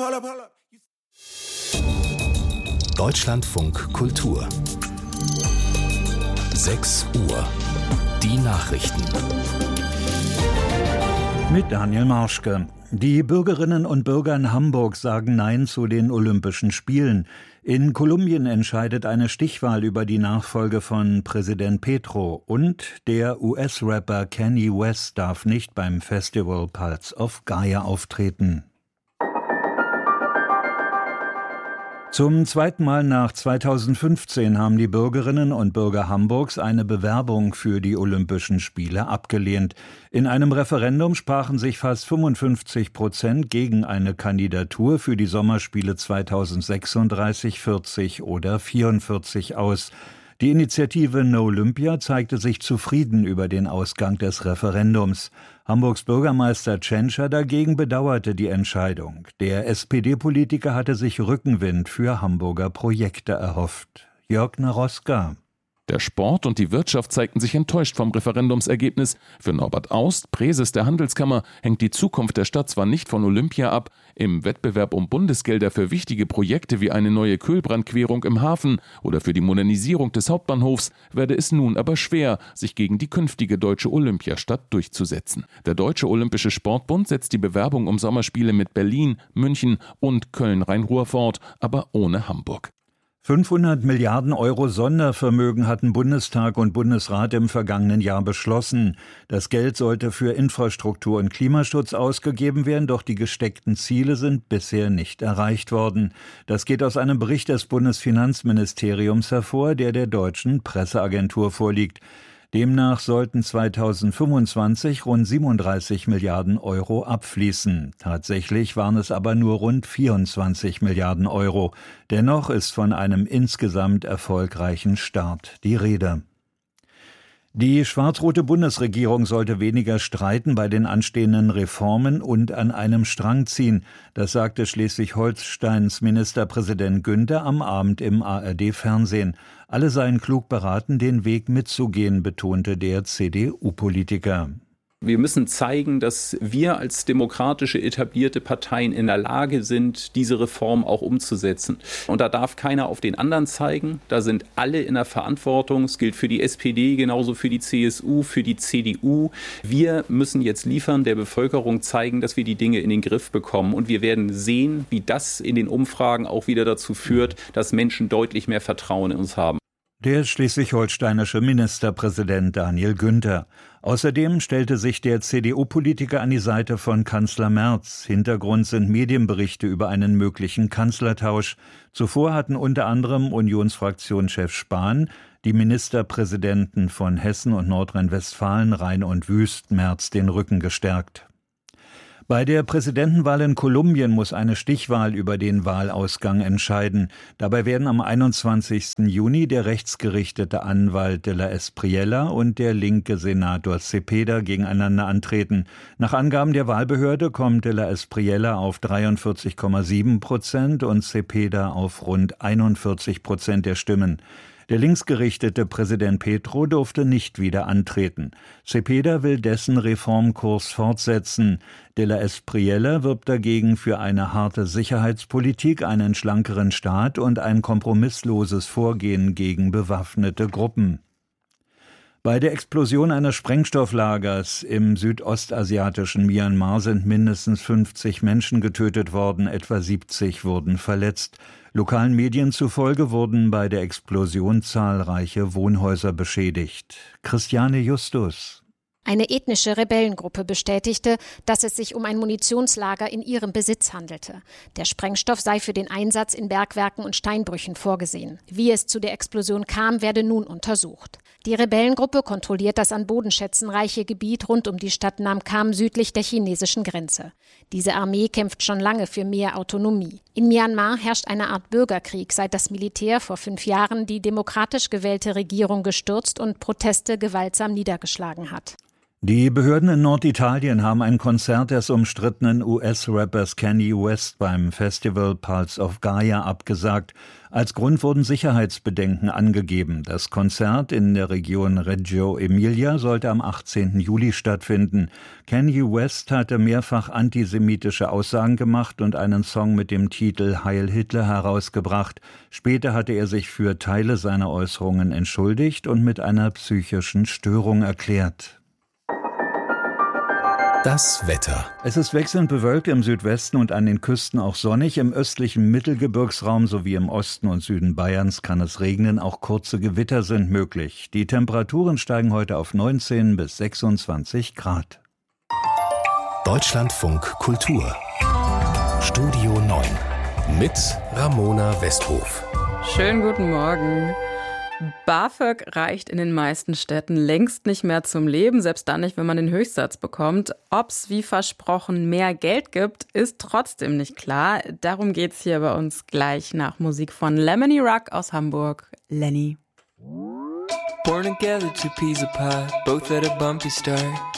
Deutschlandfunk Kultur 6 Uhr. Die Nachrichten. Mit Daniel Marschke. Die Bürgerinnen und Bürger in Hamburg sagen Nein zu den Olympischen Spielen. In Kolumbien entscheidet eine Stichwahl über die Nachfolge von Präsident Petro. Und der US-Rapper Kanye West darf nicht beim Festival Pulse of Gaia auftreten. Zum zweiten Mal nach 2015 haben die Bürgerinnen und Bürger Hamburgs eine Bewerbung für die Olympischen Spiele abgelehnt. In einem Referendum sprachen sich fast 55% gegen eine Kandidatur für die Sommerspiele 2036, 40 oder 44 aus. Die Initiative No Olympia zeigte sich zufrieden über den Ausgang des Referendums. Hamburgs Bürgermeister Tschentscher dagegen bedauerte die Entscheidung. Der SPD-Politiker hatte sich Rückenwind für Hamburger Projekte erhofft. Jörg Naroska. Der Sport und die Wirtschaft zeigten sich enttäuscht vom Referendumsergebnis. Für Norbert Aust, Präses der Handelskammer, hängt die Zukunft der Stadt zwar nicht von Olympia ab. Im Wettbewerb um Bundesgelder für wichtige Projekte wie eine neue Kühlbrandquerung im Hafen oder für die Modernisierung des Hauptbahnhofs werde es nun aber schwer, sich gegen die künftige deutsche Olympiastadt durchzusetzen. Der Deutsche Olympische Sportbund setzt die Bewerbung um Sommerspiele mit Berlin, München und Köln-Rhein-Ruhr fort, aber ohne Hamburg. 500 Milliarden Euro Sondervermögen hatten Bundestag und Bundesrat im vergangenen Jahr beschlossen. Das Geld sollte für Infrastruktur und Klimaschutz ausgegeben werden, doch die gesteckten Ziele sind bisher nicht erreicht worden. Das geht aus einem Bericht des Bundesfinanzministeriums hervor, der deutschen Presseagentur vorliegt. Demnach sollten 2025 rund 37 Milliarden Euro abfließen. Tatsächlich waren es aber nur rund 24 Milliarden Euro. Dennoch ist von einem insgesamt erfolgreichen Start die Rede. Die schwarz-rote Bundesregierung sollte weniger streiten bei den anstehenden Reformen und an einem Strang ziehen. Das sagte Schleswig-Holsteins Ministerpräsident Günther am Abend im ARD-Fernsehen. Alle seien klug beraten, den Weg mitzugehen, betonte der CDU-Politiker. Wir müssen zeigen, dass wir als demokratische etablierte Parteien in der Lage sind, diese Reform auch umzusetzen. Und da darf keiner auf den anderen zeigen. Da sind alle in der Verantwortung. Es gilt für die SPD, genauso für die CSU, für die CDU. Wir müssen jetzt liefern, der Bevölkerung zeigen, dass wir die Dinge in den Griff bekommen. Und wir werden sehen, wie das in den Umfragen auch wieder dazu führt, dass Menschen deutlich mehr Vertrauen in uns haben. Der schleswig-holsteinische Ministerpräsident Daniel Günther. Außerdem stellte sich der CDU-Politiker an die Seite von Kanzler Merz. Hintergrund sind Medienberichte über einen möglichen Kanzlertausch. Zuvor hatten unter anderem Unionsfraktionschef Spahn, die Ministerpräsidenten von Hessen und Nordrhein-Westfalen, Rhein und Wüst, Merz den Rücken gestärkt. Bei der Präsidentenwahl in Kolumbien muss eine Stichwahl über den Wahlausgang entscheiden. Dabei werden am 21. Juni der rechtsgerichtete Anwalt de la Espriella und der linke Senator Cepeda gegeneinander antreten. Nach Angaben der Wahlbehörde kommt de la Espriella auf 43,7% und Cepeda auf rund 41% der Stimmen. Der linksgerichtete Präsident Petro durfte nicht wieder antreten. Cepeda will dessen Reformkurs fortsetzen. De la Espriella wirbt dagegen für eine harte Sicherheitspolitik, einen schlankeren Staat und ein kompromissloses Vorgehen gegen bewaffnete Gruppen. Bei der Explosion eines Sprengstofflagers im südostasiatischen Myanmar sind mindestens 50 Menschen getötet worden, etwa 70 wurden verletzt. Lokalen Medien zufolge wurden bei der Explosion zahlreiche Wohnhäuser beschädigt. Christiane Justus. Eine ethnische Rebellengruppe bestätigte, dass es sich um ein Munitionslager in ihrem Besitz handelte. Der Sprengstoff sei für den Einsatz in Bergwerken und Steinbrüchen vorgesehen. Wie es zu der Explosion kam, werde nun untersucht. Die Rebellengruppe kontrolliert das an Bodenschätzen reiche Gebiet rund um die Stadt Nam Kham südlich der chinesischen Grenze. Diese Armee kämpft schon lange für mehr Autonomie. In Myanmar herrscht eine Art Bürgerkrieg, seit das Militär vor 5 Jahren die demokratisch gewählte Regierung gestürzt und Proteste gewaltsam niedergeschlagen hat. Die Behörden in Norditalien haben ein Konzert des umstrittenen US-Rappers Kanye West beim Festival Pulse of Gaia abgesagt. Als Grund wurden Sicherheitsbedenken angegeben. Das Konzert in der Region Reggio Emilia sollte am 18. Juli stattfinden. Kanye West hatte mehrfach antisemitische Aussagen gemacht und einen Song mit dem Titel Heil Hitler herausgebracht. Später hatte er sich für Teile seiner Äußerungen entschuldigt und mit einer psychischen Störung erklärt. Das Wetter. Es ist wechselnd bewölkt, im Südwesten und an den Küsten auch sonnig. Im östlichen Mittelgebirgsraum sowie im Osten und Süden Bayerns kann es regnen. Auch kurze Gewitter sind möglich. Die Temperaturen steigen heute auf 19 bis 26 Grad. Deutschlandfunk Kultur. Studio 9. Mit Ramona Westhof. Schönen guten Morgen. BAföG reicht in den meisten Städten längst nicht mehr zum Leben, selbst dann nicht, wenn man den Höchstsatz bekommt. Ob's wie versprochen mehr Geld gibt, ist trotzdem nicht klar. Darum geht's hier bei uns gleich nach Musik von Lemony Ruck aus Hamburg. Lenny. Born together, two peas a pod, both at a bumpy start.